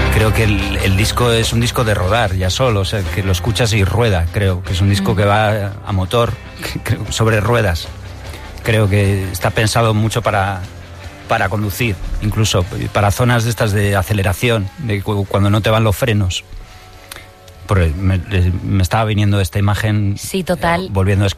Creo que el disco es un disco de rodar ya solo, o sea, que lo escuchas y rueda. Creo que es un disco que va a motor, sobre ruedas. Creo que está pensado mucho para conducir, incluso para zonas de estas de aceleración, de cuando no te van los frenos. Porque me estaba viniendo esta imagen. Sí, total. Volviendo a escuchar